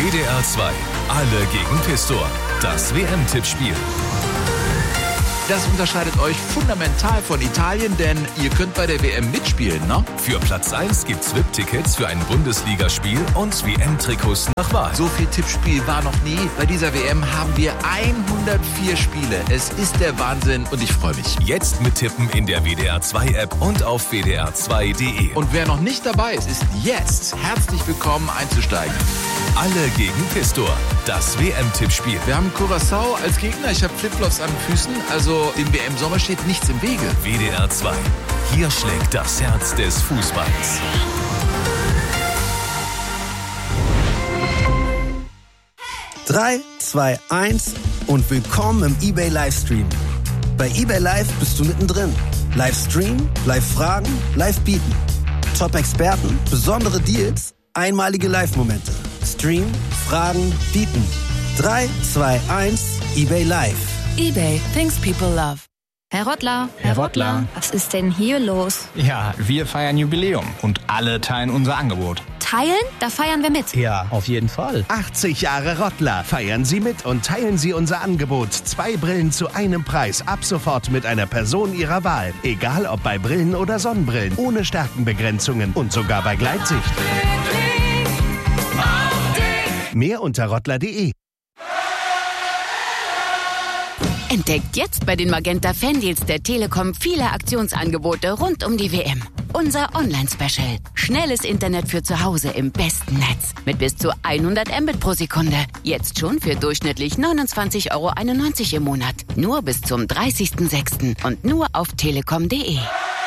WDR 2. Alle gegen Pistor. Das WM-Tippspiel. Das unterscheidet euch fundamental von Italien, denn ihr könnt bei der WM mitspielen, ne? Für Platz 1 gibt's VIP-Tickets für ein Bundesligaspiel und WM-Trikots nach Wahl. So viel Tippspiel war noch nie. Bei dieser WM haben wir 104 Spiele. Es ist der Wahnsinn und ich freue mich. Jetzt mittippen in der WDR 2-App und auf wdr2.de. Und wer noch nicht dabei ist, ist jetzt herzlich willkommen einzusteigen. Alle gegen Pistor. Das WM-Tippspiel. Wir haben Curaçao als Gegner. Ich habe Flipflops an den Füßen. Also dem WM-Sommer steht nichts im Wege. WDR 2. Hier schlägt das Herz des Fußballs. Drei, 2, 1 und willkommen im eBay Livestream. Bei eBay Live bist du mittendrin. Livestream, Live-Fragen, Live-Bieten. Top-Experten, besondere Deals, einmalige Live-Momente. Stream, Fragen, Bieten. 3, 2, 1, eBay Live. eBay, things people love. Herr Rottler. Herr Rottler. Was ist denn hier los? Ja, wir feiern Jubiläum und alle teilen unser Angebot. Teilen? Da feiern wir mit. Ja, auf jeden Fall. 80 Jahre Rottler. Feiern Sie mit und teilen Sie unser Angebot. 2 Brillen zu einem Preis. Ab sofort mit einer Person Ihrer Wahl. Egal ob bei Brillen oder Sonnenbrillen. Ohne Stärkenbegrenzungen und sogar bei Gleitsicht. Mehr unter rottler.de. Entdeckt jetzt bei den Magenta Fandeals der Telekom viele Aktionsangebote rund um die WM. Unser Online-Special. Schnelles Internet für zu Hause im besten Netz. Mit bis zu 100 Mbit pro Sekunde. Jetzt schon für durchschnittlich 29,91 € im Monat. Nur bis zum 30.06. und nur auf telekom.de.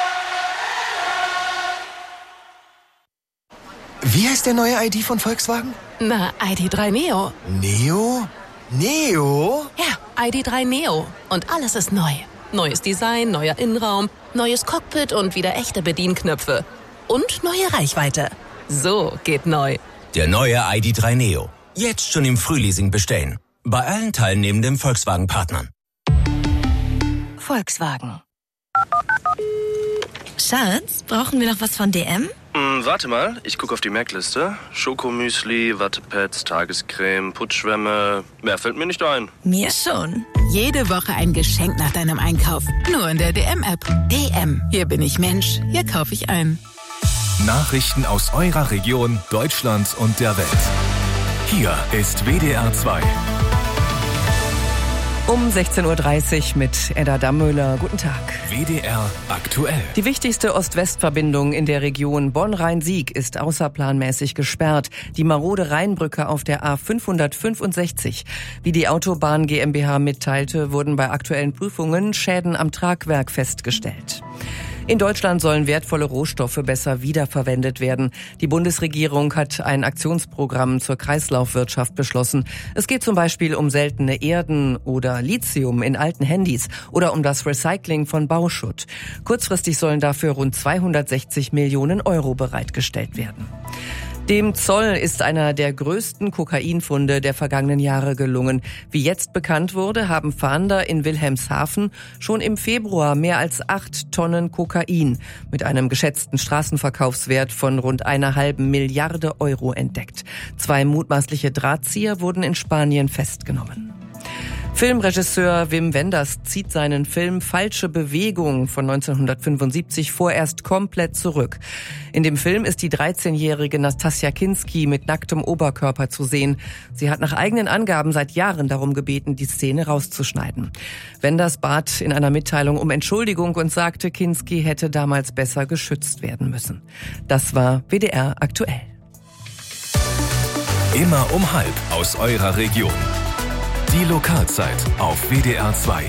Wie heißt der neue ID von Volkswagen? Na, ID.3 Neo. Neo? Neo? Ja, ID.3 Neo. Und alles ist neu. Neues Design, neuer Innenraum, neues Cockpit und wieder echte Bedienknöpfe. Und neue Reichweite. So geht neu. Der neue ID.3 Neo. Jetzt schon im Frühleasing bestellen. Bei allen teilnehmenden Volkswagen-Partnern. Volkswagen. Schatz, brauchen wir noch was von DM? Warte mal, ich gucke auf die Merkliste. Schokomüsli, Wattepads, Tagescreme, Putzschwämme. Mehr fällt mir nicht ein. Mir schon. Jede Woche ein Geschenk nach deinem Einkauf. Nur in der DM-App. DM. Hier bin ich Mensch. Hier kaufe ich ein. Nachrichten aus eurer Region, Deutschland und der Welt. Hier ist WDR 2. Um 16.30 Uhr mit Edda Dammöhler. Guten Tag. WDR aktuell. Die wichtigste Ost-West-Verbindung in der Region Bonn-Rhein-Sieg ist außerplanmäßig gesperrt. Die marode Rheinbrücke auf der A565. Wie die Autobahn GmbH mitteilte, wurden bei aktuellen Prüfungen Schäden am Tragwerk festgestellt. In Deutschland sollen wertvolle Rohstoffe besser wiederverwendet werden. Die Bundesregierung hat ein Aktionsprogramm zur Kreislaufwirtschaft beschlossen. Es geht zum Beispiel um seltene Erden oder Lithium in alten Handys oder um das Recycling von Bauschutt. Kurzfristig sollen dafür rund 260 Millionen € bereitgestellt werden. Dem Zoll ist einer der größten Kokainfunde der vergangenen Jahre gelungen. Wie jetzt bekannt wurde, haben Fahnder in Wilhelmshaven schon im Februar mehr als 8 Tonnen Kokain mit einem geschätzten Straßenverkaufswert von rund 1,5 Milliarde € entdeckt. 2 mutmaßliche Drahtzieher wurden in Spanien festgenommen. Filmregisseur Wim Wenders zieht seinen Film Falsche Bewegung von 1975 vorerst komplett zurück. In dem Film ist die 13-jährige Nastassja Kinski mit nacktem Oberkörper zu sehen. Sie hat nach eigenen Angaben seit Jahren darum gebeten, die Szene rauszuschneiden. Wenders bat in einer Mitteilung um Entschuldigung und sagte, Kinski hätte damals besser geschützt werden müssen. Das war WDR aktuell. Immer um 12:30 aus eurer Region. Die Lokalzeit auf WDR 2.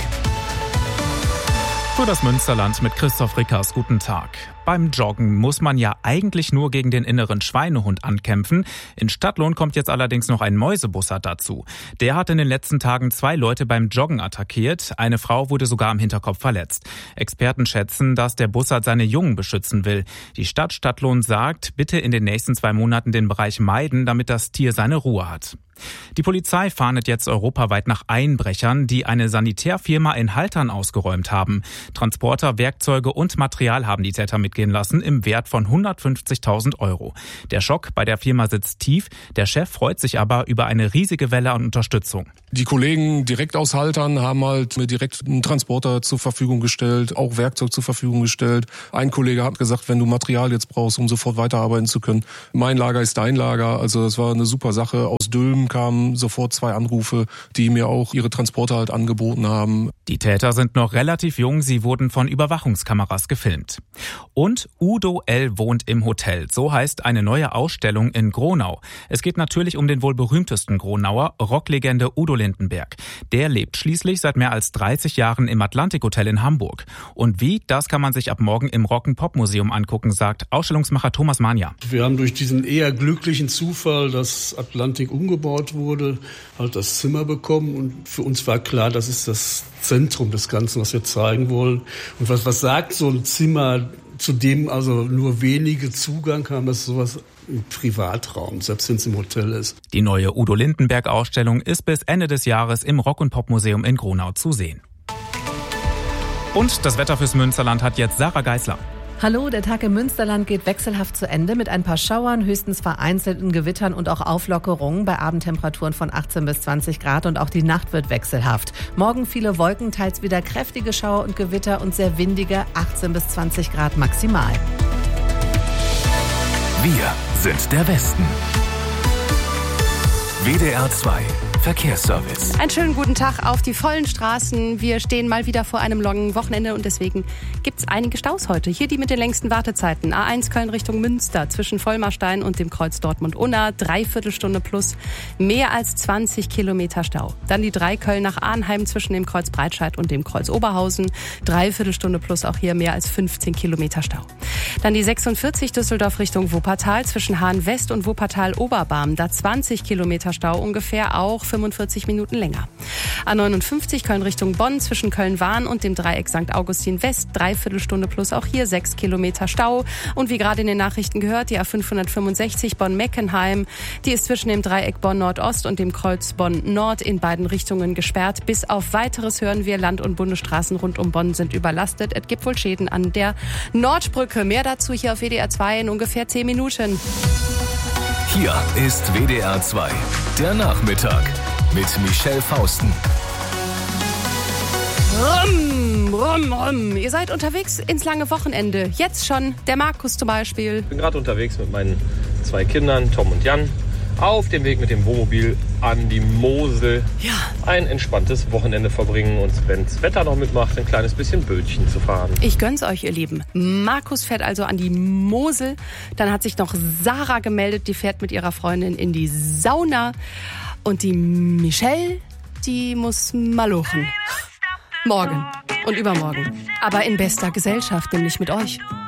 Für das Münsterland mit Christoph Rickers. Guten Tag. Beim Joggen muss man ja eigentlich nur gegen den inneren Schweinehund ankämpfen. In Stadtlohn kommt jetzt allerdings noch ein Mäusebussard dazu. Der hat in den letzten Tagen 2 Leute beim Joggen attackiert. Eine Frau wurde sogar am Hinterkopf verletzt. Experten schätzen, dass der Bussard seine Jungen beschützen will. Die Stadt Stadtlohn sagt, bitte in den nächsten 2 Monaten den Bereich meiden, damit das Tier seine Ruhe hat. Die Polizei fahndet jetzt europaweit nach Einbrechern, die eine Sanitärfirma in Haltern ausgeräumt haben. Transporter, Werkzeuge und Material haben die Täter mitgebracht. ausgehen lassen im Wert von 150.000 €. Der Schock bei der Firma sitzt tief. Der Chef freut sich aber über eine riesige Welle an Unterstützung. Die Kollegen Direktaushaltern haben halt mir direkt einen Transporter zur Verfügung gestellt, auch Werkzeug zur Verfügung gestellt. Ein Kollege hat gesagt, wenn du Material jetzt brauchst, um sofort weiterarbeiten zu können, mein Lager ist dein Lager. Also das war eine super Sache. Aus Dülmen kamen sofort 2 Anrufe, die mir auch ihre Transporter halt angeboten haben. Die Täter sind noch relativ jung, sie wurden von Überwachungskameras gefilmt. Und Udo L. wohnt im Hotel, so heißt eine neue Ausstellung in Gronau. Es geht natürlich um den wohl berühmtesten Gronauer, Rocklegende Udo Lindenberg. Der lebt schließlich seit mehr als 30 Jahren im Atlantik Hotel in Hamburg. Und wie, das kann man sich ab morgen im Rock'n'Pop-Museum angucken, sagt Ausstellungsmacher Thomas Mania. Wir haben durch diesen eher glücklichen Zufall, dass Atlantik umgebaut wurde, halt das Zimmer bekommen. Und für uns war klar, das ist das Zentrum des Ganzen, was wir zeigen wollen. Und was sagt so ein Zimmer, zu dem also nur wenige Zugang haben, das ist sowas im Privatraum, selbst wenn es im Hotel ist. Die neue Udo Lindenberg-Ausstellung ist bis Ende des Jahres im Rock'n'Pop-Museum in Gronau zu sehen. Und das Wetter fürs Münsterland hat jetzt Sarah Geisler. Hallo, der Tag im Münsterland geht wechselhaft zu Ende mit ein paar Schauern, höchstens vereinzelten Gewittern und auch Auflockerungen bei Abendtemperaturen von 18 bis 20 Grad und auch die Nacht wird wechselhaft. Morgen viele Wolken, teils wieder kräftige Schauer und Gewitter und sehr windige 18 bis 20 Grad maximal. Wir sind der Westen. WDR 2 Verkehrsservice. Einen schönen guten Tag auf die vollen Straßen. Wir stehen mal wieder vor einem langen Wochenende und deswegen gibt es einige Staus heute. Hier die mit den längsten Wartezeiten. A1 Köln Richtung Münster zwischen Vollmarstein und dem Kreuz Dortmund-Unna. 3/4 Stunde plus mehr als 20 Kilometer Stau. Dann die 3 Köln nach Arnheim zwischen dem Kreuz Breitscheid und dem Kreuz Oberhausen. 3/4 Stunde plus auch hier mehr als 15 Kilometer Stau. Dann die 46 Düsseldorf Richtung Wuppertal zwischen Hahn West und Wuppertal Oberbarm. Da 20 Kilometer Stau ungefähr, auch 45 Minuten länger. A59 Köln Richtung Bonn zwischen Köln-Wahn und dem Dreieck St. Augustin West. 3/4 Stunde plus auch hier 6 Kilometer Stau. Und wie gerade in den Nachrichten gehört, die A565 Bonn-Meckenheim. Die ist zwischen dem Dreieck Bonn-Nordost und dem Kreuz Bonn-Nord in beiden Richtungen gesperrt. Bis auf Weiteres hören wir, Land- und Bundesstraßen rund um Bonn sind überlastet. Es gibt wohl Schäden an der Nordbrücke. Mehr dazu hier auf WDR 2 in ungefähr 10 Minuten. Hier ist WDR 2, der Nachmittag mit Michelle Fausten. Rum, rum, rum. Ihr seid unterwegs ins lange Wochenende. Jetzt schon der Markus zum Beispiel. Ich bin gerade unterwegs mit meinen 2 Kindern, Tom und Jan, auf dem Weg mit dem Wohnmobil an die Mosel. Ja. Ein entspanntes Wochenende verbringen und wenn das Wetter noch mitmacht, ein kleines bisschen Bötchen zu fahren. Ich gönn's euch, ihr Lieben. Markus fährt also an die Mosel. Dann hat sich noch Sarah gemeldet, die fährt mit ihrer Freundin in die Sauna. Und die Michelle, die muss malochen. Morgen und übermorgen. Aber in bester Gesellschaft, nämlich mit euch.